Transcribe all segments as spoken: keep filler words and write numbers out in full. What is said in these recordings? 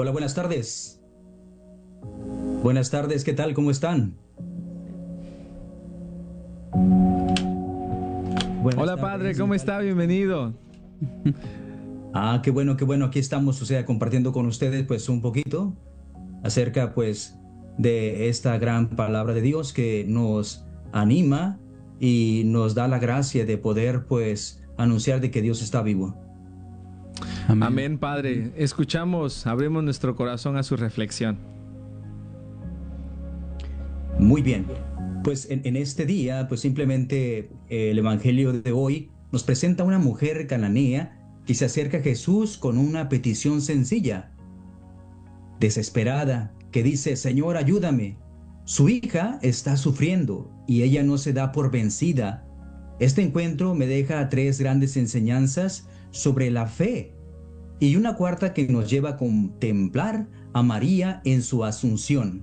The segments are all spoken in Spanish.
Hola, buenas tardes. Buenas tardes, ¿qué tal? ¿Cómo están? Buenas Hola padre, tardes, ¿qué ¿cómo tal? está? ¿Cómo están? Bienvenido. Ah, qué bueno, qué bueno. Aquí estamos, o sea, compartiendo con ustedes pues un poquito acerca pues de esta gran palabra de Dios que nos anima y nos da la gracia de poder pues anunciar de que Dios está vivo. Amén. Amén, padre. Escuchamos, abrimos nuestro corazón a su reflexión. Muy bien. Pues en, en este día, pues simplemente eh, el Evangelio de hoy nos presenta a una mujer cananea que se acerca a Jesús con una petición sencilla, desesperada, que dice: Señor, ayúdame. Su hija está sufriendo y ella no se da por vencida. Este encuentro me deja tres grandes enseñanzas sobre la fe y una cuarta que nos lleva a contemplar a María en su asunción.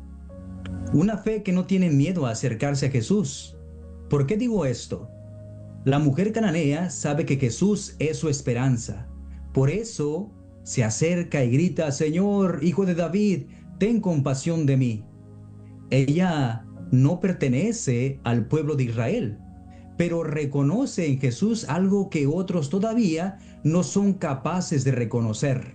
Una fe que no tiene miedo a acercarse a Jesús. ¿Por qué digo esto? La mujer cananea sabe que Jesús es su esperanza. Por eso se acerca y grita: Señor, hijo de David, ten compasión de mí. Ella no pertenece al pueblo de Israel, pero reconoce en Jesús algo que otros todavía no son capaces de reconocer.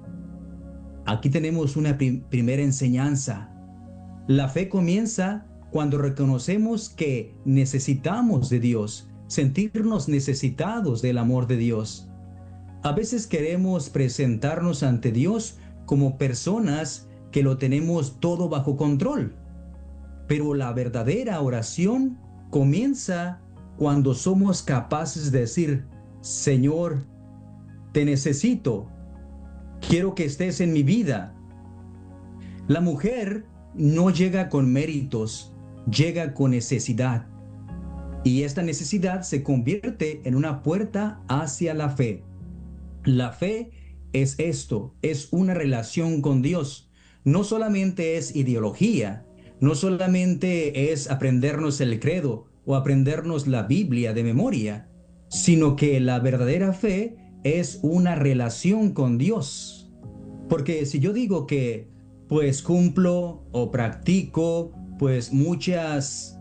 Aquí tenemos una prim- primera enseñanza. La fe comienza cuando reconocemos que necesitamos de Dios, sentirnos necesitados del amor de Dios. A veces queremos presentarnos ante Dios como personas que lo tenemos todo bajo control, pero la verdadera oración comienza cuando somos capaces de decir: Señor, te necesito, quiero que estés en mi vida. La mujer no llega con méritos, llega con necesidad. Y esta necesidad se convierte en una puerta hacia la fe. La fe es esto, es una relación con Dios. No solamente es ideología, no solamente es aprendernos el credo o aprendernos la Biblia de memoria, sino que la verdadera fe es una relación con Dios. Porque si yo digo que pues cumplo o practico pues muchas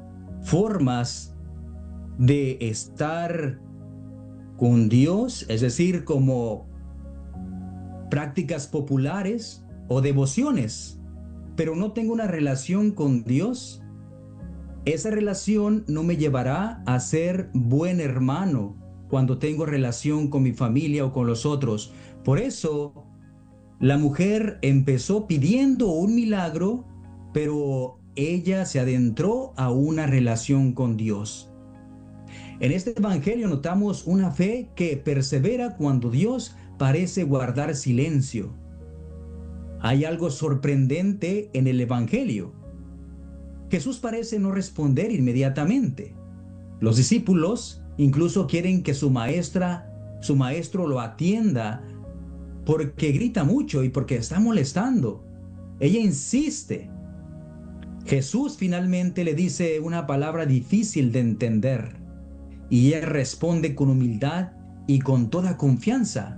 formas de estar con Dios, es decir, como prácticas populares o devociones, pero no tengo una relación con Dios, esa relación no me llevará a ser buen hermano cuando tengo relación con mi familia o con los otros. Por eso, la mujer empezó pidiendo un milagro, pero ella se adentró a una relación con Dios. En este evangelio notamos una fe que persevera cuando Dios parece guardar silencio. Hay algo sorprendente en el evangelio. Jesús parece no responder inmediatamente. Los discípulos incluso quieren que su maestra, su maestro lo atienda porque grita mucho y porque está molestando. Ella insiste. Jesús finalmente le dice una palabra difícil de entender y ella responde con humildad y con toda confianza.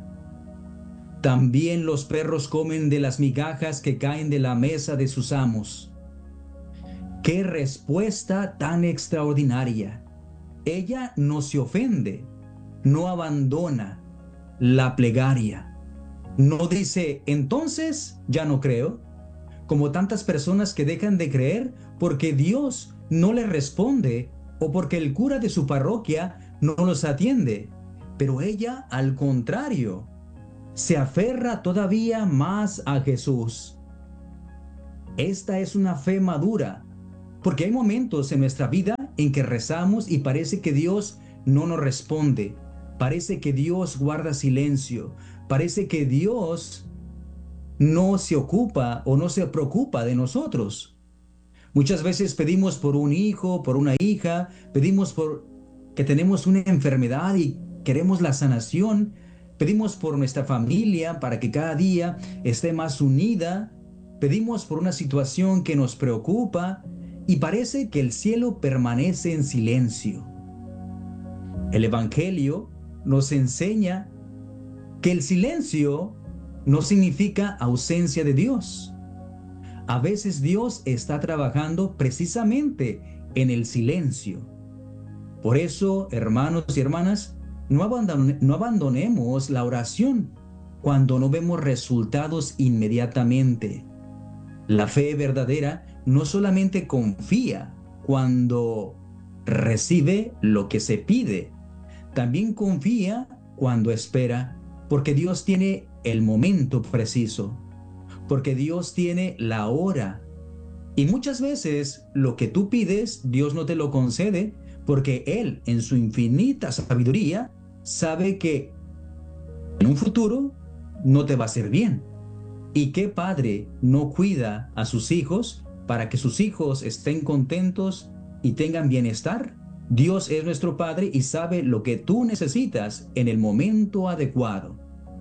También los perros comen de las migajas que caen de la mesa de sus amos. ¡Qué respuesta tan extraordinaria! Ella no se ofende, no abandona la plegaria. No dice: entonces ya no creo, como tantas personas que dejan de creer porque Dios no les responde o porque el cura de su parroquia no los atiende. Pero ella, al contrario, se aferra todavía más a Jesús. Esta es una fe madura, porque hay momentos en nuestra vida en que rezamos y parece que Dios no nos responde, parece que Dios guarda silencio, parece que Dios no se ocupa o no se preocupa de nosotros. Muchas veces pedimos por un hijo, por una hija, pedimos por que tenemos una enfermedad y queremos la sanación, pedimos por nuestra familia para que cada día esté más unida, pedimos por una situación que nos preocupa y parece que el cielo permanece en silencio. El Evangelio nos enseña que el silencio no significa ausencia de Dios. A veces Dios está trabajando precisamente en el silencio. Por eso, hermanos y hermanas, no, abandone, no abandonemos la oración cuando no vemos resultados inmediatamente. La fe verdadera no solamente confía cuando recibe lo que se pide, también confía cuando espera, porque Dios tiene el momento preciso, porque Dios tiene la hora. Y muchas veces lo que tú pides, Dios no te lo concede, porque Él, en su infinita sabiduría, sabe que en un futuro no te va a hacer bien. ¿Y qué padre no cuida a sus hijos para que sus hijos estén contentos y tengan bienestar? Dios es nuestro Padre y sabe lo que tú necesitas en el momento adecuado.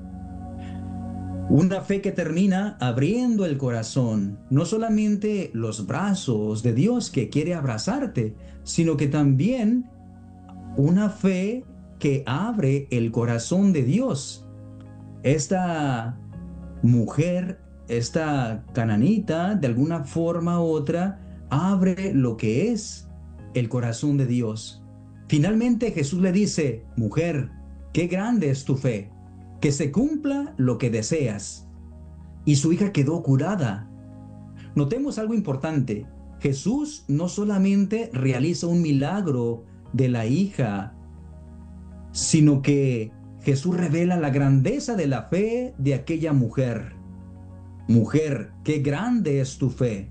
Una fe que termina abriendo el corazón, no solamente los brazos de Dios que quiere abrazarte, sino que también una fe que abre el corazón de Dios. Esta mujer, esta cananita, de alguna forma u otra, abre lo que es el corazón de Dios. Finalmente Jesús le dice: mujer, qué grande es tu fe, que se cumpla lo que deseas. Y su hija quedó curada. Notemos algo importante. Jesús no solamente realiza un milagro de la hija, sino que Jesús revela la grandeza de la fe de aquella mujer. Mujer, qué grande es tu fe.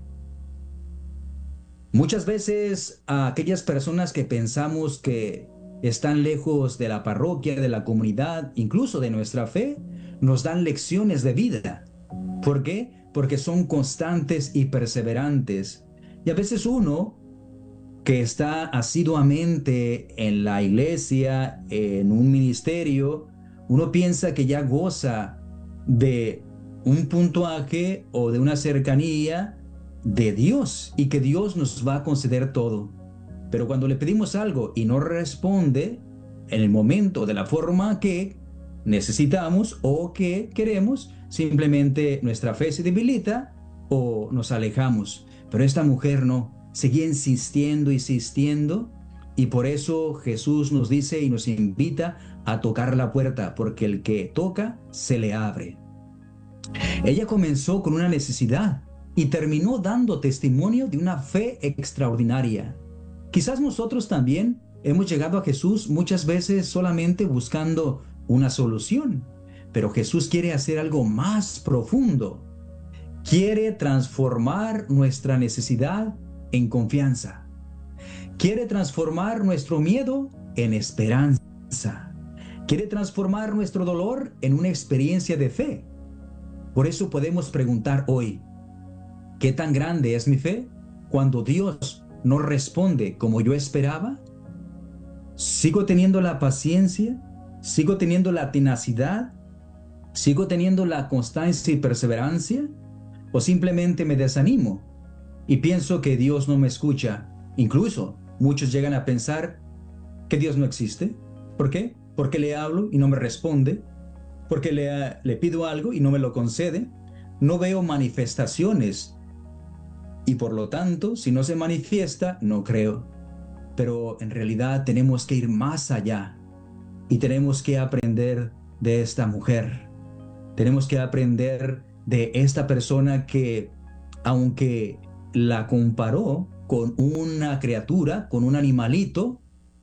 Muchas veces a aquellas personas que pensamos que están lejos de la parroquia, de la comunidad, incluso de nuestra fe, nos dan lecciones de vida. ¿Por qué? Porque son constantes y perseverantes. Y a veces uno que está asiduamente en la iglesia, en un ministerio, uno piensa que ya goza de un puntuaje o de una cercanía de Dios y que Dios nos va a conceder todo. Pero cuando le pedimos algo y no responde en el momento, de la forma que necesitamos o que queremos, simplemente nuestra fe se debilita o nos alejamos. Pero esta mujer no, seguía insistiendo, insistiendo, y por eso Jesús nos dice y nos invita a tocar la puerta, porque el que toca se le abre. Ella comenzó con una necesidad y terminó dando testimonio de una fe extraordinaria. Quizás nosotros también hemos llegado a Jesús muchas veces solamente buscando una solución, pero Jesús quiere hacer algo más profundo. Quiere transformar nuestra necesidad en confianza. Quiere transformar nuestro miedo en esperanza. Quiere transformar nuestro dolor en una experiencia de fe. Por eso podemos preguntar hoy: ¿qué tan grande es mi fe cuando Dios no responde como yo esperaba? ¿Sigo teniendo la paciencia? ¿Sigo teniendo la tenacidad? ¿Sigo teniendo la constancia y perseverancia? ¿O simplemente me desanimo y pienso que Dios no me escucha? Incluso muchos llegan a pensar que Dios no existe. ¿Por qué? Porque le hablo y no me responde. Porque le, le pido algo y no me lo concede. No veo manifestaciones. Y por lo tanto, si no se manifiesta, no creo. Pero en realidad tenemos que ir más allá. Y tenemos que aprender de esta mujer. Tenemos que aprender de esta persona que, aunque la comparó con una criatura, con un animalito,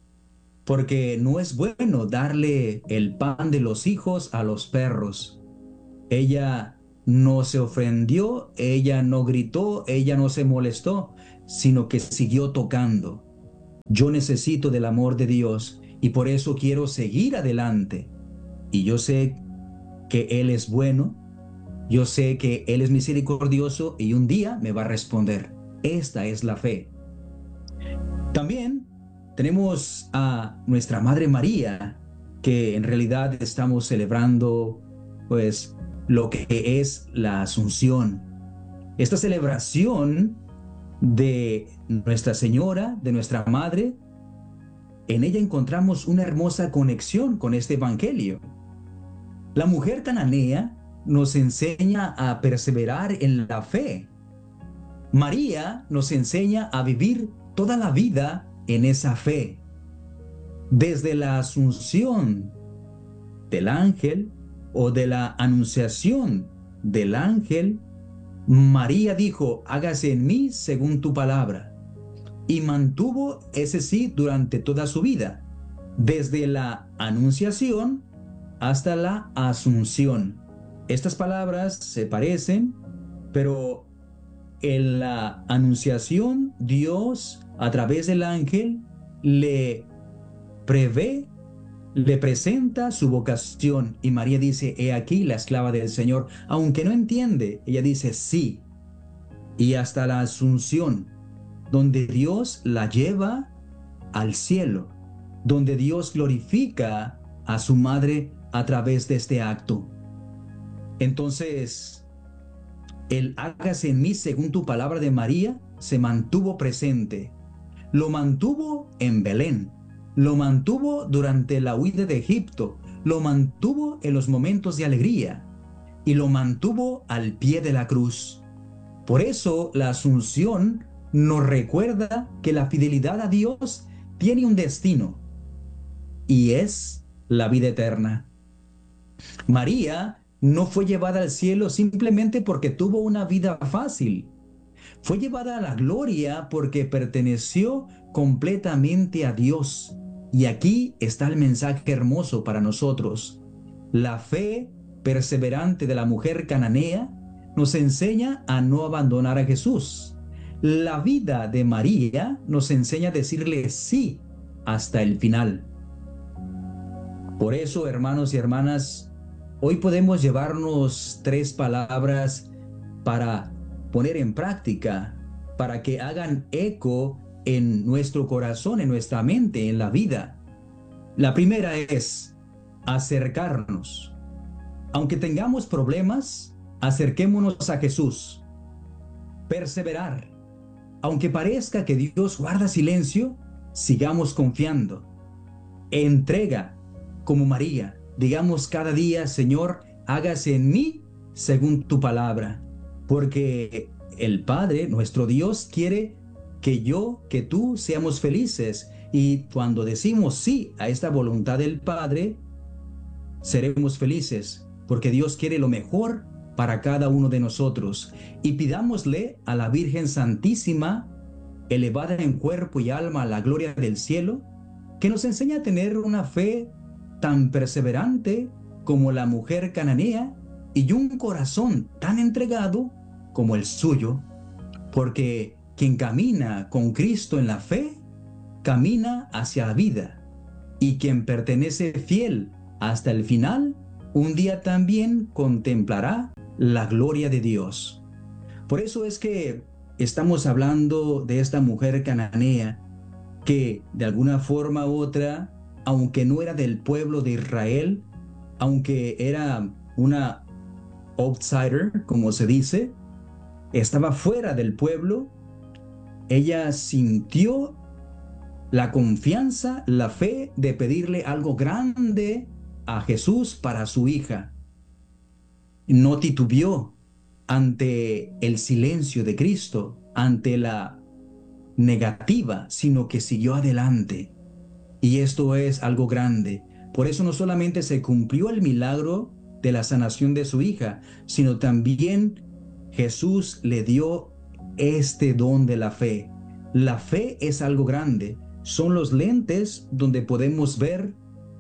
porque no es bueno darle el pan de los hijos a los perros. Ella no se ofendió, ella no gritó, ella no se molestó, sino que siguió tocando. Yo necesito del amor de Dios y por eso quiero seguir adelante. Y yo sé que Él es bueno, yo sé que Él es misericordioso y un día me va a responder. Esta es la fe. También tenemos a nuestra Madre María, que en realidad estamos celebrando pues lo que es la Asunción. Esta celebración de Nuestra Señora, de nuestra Madre, en ella encontramos una hermosa conexión con este Evangelio. La mujer cananea nos enseña a perseverar en la fe. María nos enseña a vivir toda la vida en esa fe. Desde la asunción del ángel o de la anunciación del ángel, María dijo, hágase en mí según tu palabra. Y mantuvo ese sí durante toda su vida, desde la anunciación hasta la asunción. Estas palabras se parecen, pero en la anunciación Dios, a través del ángel, le prevé, le presenta su vocación, y María dice, he aquí la esclava del Señor. Aunque no entiende, ella dice sí. Y hasta la asunción, donde Dios la lleva al cielo, donde Dios glorifica a su madre a través de este acto. Entonces, el hágase en mí según tu palabra de María se mantuvo presente. Lo mantuvo en Belén, lo mantuvo durante la huida de Egipto, lo mantuvo en los momentos de alegría y lo mantuvo al pie de la cruz. Por eso la Asunción nos recuerda que la fidelidad a Dios tiene un destino y es la vida eterna. María no fue llevada al cielo simplemente porque tuvo una vida fácil. Fue llevada a la gloria porque perteneció completamente a Dios. Y aquí está el mensaje hermoso para nosotros. La fe perseverante de la mujer cananea nos enseña a no abandonar a Jesús. La vida de María nos enseña a decirle sí hasta el final. Por eso, hermanos y hermanas, hoy podemos llevarnos tres palabras para poner en práctica, para que hagan eco en nuestro corazón, en nuestra mente, en la vida. La primera es acercarnos. Aunque tengamos problemas, acerquémonos a Jesús. Perseverar. Aunque parezca que Dios guarda silencio, sigamos confiando. Entrega, como María. Digamos cada día, Señor, hágase en mí según tu palabra. Porque el Padre, nuestro Dios, quiere que yo, que tú seamos felices. Y cuando decimos sí a esta voluntad del Padre, seremos felices, porque Dios quiere lo mejor para cada uno de nosotros. Y pidámosle a la Virgen Santísima, elevada en cuerpo y alma a la gloria del cielo, que nos enseñe a tener una fe tan perseverante como la mujer cananea y un corazón tan entregado como el suyo, porque quien camina con Cristo en la fe, camina hacia la vida, y quien pertenece fiel hasta el final, un día también contemplará la gloria de Dios. Por eso es que estamos hablando de esta mujer cananea que de alguna forma u otra, aunque no era del pueblo de Israel, aunque era una outsider, como se dice, estaba fuera del pueblo, ella sintió la confianza, la fe de pedirle algo grande a Jesús para su hija. No titubeó ante el silencio de Cristo, ante la negativa, sino que siguió adelante. Y esto es algo grande. Por eso no solamente se cumplió el milagro de la sanación de su hija, sino también Jesús le dio este don de la fe. La fe es algo grande. Son los lentes donde podemos ver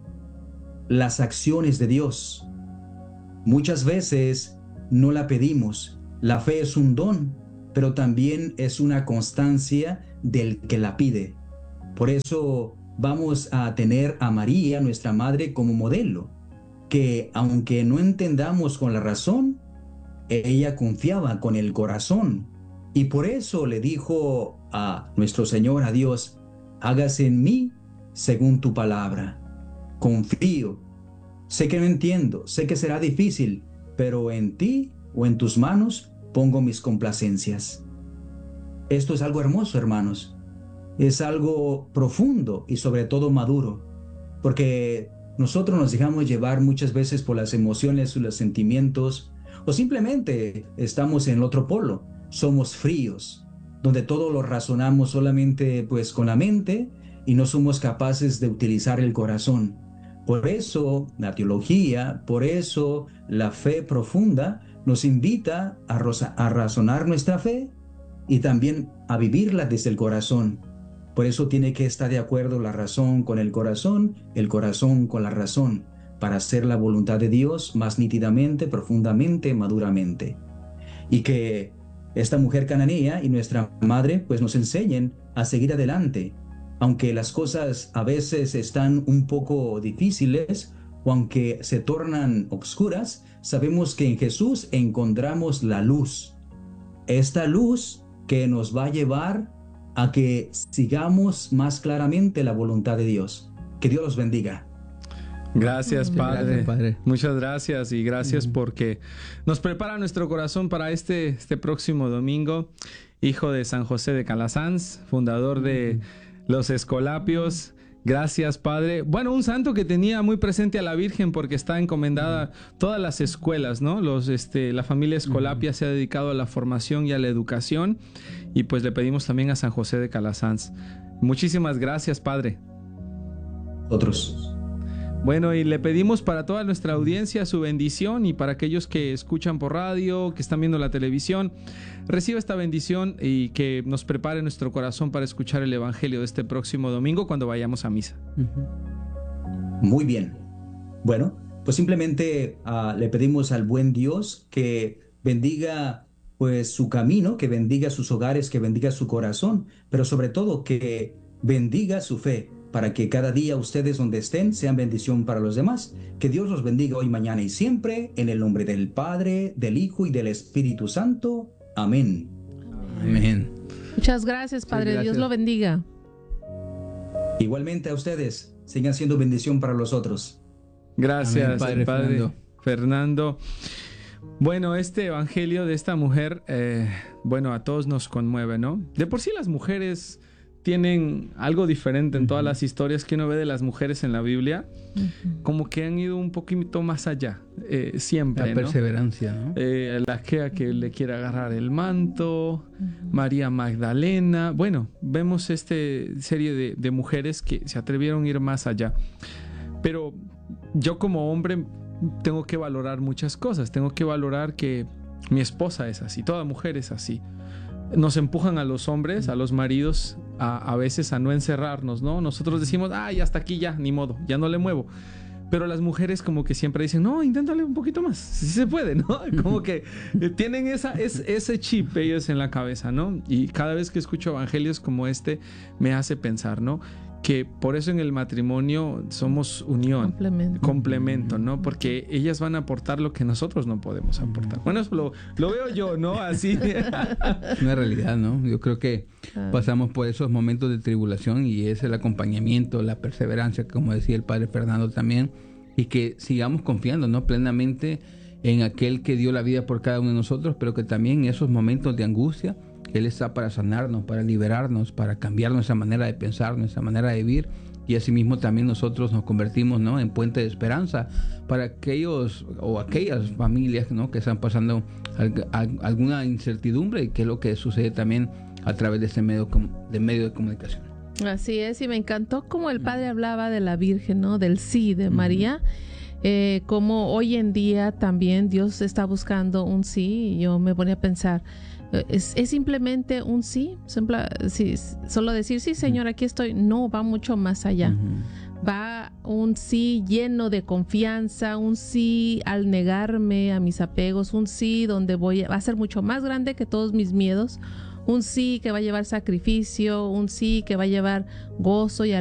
las acciones de Dios. Muchas veces no la pedimos. La fe es un don, pero también es una constancia del que la pide. Por eso vamos a tener a María, nuestra madre, como modelo, que aunque no entendamos con la razón, ella confiaba con el corazón. Y por eso le dijo a nuestro Señor, a Dios, hágase en mí según tu palabra. Confío. Sé que no entiendo, sé que será difícil, pero en ti o en tus manos pongo mis complacencias. Esto es algo hermoso, hermanos. Es algo profundo y sobre todo maduro, porque nosotros nos dejamos llevar muchas veces por las emociones o los sentimientos O simplemente estamos en el otro polo, somos fríos, donde todo lo razonamos solamente pues con la mente y no somos capaces de utilizar el corazón. Por eso la teología, por eso la fe profunda nos invita a, a razonar nuestra fe y también a vivirla desde el corazón. Por eso tiene que estar de acuerdo la razón con el corazón, el corazón con la razón, para hacer la voluntad de Dios más nítidamente, profundamente, maduramente. Y que esta mujer cananea y nuestra madre pues nos enseñen a seguir adelante, aunque las cosas a veces están un poco difíciles o aunque se tornan oscuras, sabemos que en Jesús encontramos la luz. Esta luz que nos va a llevar a que sigamos más claramente la voluntad de Dios. Que Dios los bendiga. Gracias, Padre. Gracias, Padre. Muchas gracias y gracias Uh-huh. porque nos prepara nuestro corazón para este, este próximo domingo. Hijo de San José de Calasanz, fundador de uh-huh. los Escolapios. Gracias, Padre. Bueno, un santo que tenía muy presente a la Virgen porque está encomendada uh-huh. todas las escuelas, ¿no? Los, este, la familia Escolapia uh-huh. se ha dedicado a la formación y a la educación y pues le pedimos también a San José de Calasanz. Muchísimas gracias, Padre. Otros. Bueno, y le pedimos para toda nuestra audiencia su bendición y para aquellos que escuchan por radio, que están viendo la televisión, reciba esta bendición y que nos prepare nuestro corazón para escuchar el Evangelio de este próximo domingo cuando vayamos a misa. Muy bien. Bueno, pues simplemente uh, le pedimos al buen Dios que bendiga pues su camino, que bendiga sus hogares, que bendiga su corazón, pero sobre todo que bendiga su fe, para que cada día ustedes donde estén sean bendición para los demás. Que Dios los bendiga hoy, mañana y siempre, en el nombre del Padre, del Hijo y del Espíritu Santo. Amén. Amén. Muchas gracias, Padre. Sí, gracias. Dios lo bendiga. Igualmente a ustedes, sigan siendo bendición para los otros. Gracias, Amén, Padre, Padre Fernando. Fernando. Bueno, este evangelio de esta mujer, eh, bueno, a todos nos conmueve, ¿no? De por sí las mujeres tienen algo diferente en uh-huh. todas las historias que uno ve de las mujeres en la Biblia, uh-huh. como que han ido un poquito más allá, eh, siempre, la perseverancia, ¿no? ¿no? Eh, la que, que le quiere agarrar el manto, uh-huh. María Magdalena, bueno, vemos esta serie de, de mujeres que se atrevieron a ir más allá, pero yo como hombre tengo que valorar muchas cosas, tengo que valorar que mi esposa es así, toda mujer es así. Nos empujan a los hombres, a los maridos, a, a veces a no encerrarnos, ¿no? Nosotros decimos, ay, hasta aquí ya, ni modo, ya no le muevo. Pero las mujeres como que siempre dicen, no, inténtale un poquito más, si se puede, ¿no? Como que tienen esa, es, ese chip ellos en la cabeza, ¿no? Y cada vez que escucho evangelios como este, me hace pensar, ¿no? Que por eso en el matrimonio somos unión, complemento, complemento, ¿no? Porque ellas van a aportar lo que nosotros no podemos aportar. Bueno, eso lo, lo veo yo, ¿no? Así. Una realidad, ¿no? Yo creo que pasamos por esos momentos de tribulación y es el acompañamiento, la perseverancia, como decía el Padre Fernando también, y que sigamos confiando, ¿no? Plenamente en aquel que dio la vida por cada uno de nosotros, pero que también en esos momentos de angustia Él está para sanarnos, para liberarnos, para cambiar nuestra manera de pensar, nuestra manera de vivir, y asimismo también nosotros nos convertimos, ¿no?, en puente de esperanza para aquellos o aquellas familias, ¿no?, que están pasando al, a, alguna incertidumbre, y que es lo que sucede también a través de este medio de, medio de comunicación. Así es, y me encantó como el Padre hablaba de la Virgen, ¿no?, del sí de María. Eh, como hoy en día también Dios está buscando un sí, y yo me ponía a pensar, Es, es simplemente un sí, simple, sí, solo decir sí, Señor, aquí estoy. No, va mucho más allá. Uh-huh. Va un sí lleno de confianza, un sí al negarme a mis apegos, un sí donde voy a, va a ser mucho más grande que todos mis miedos, un sí que va a llevar sacrificio, un sí que va a llevar gozo y alegría.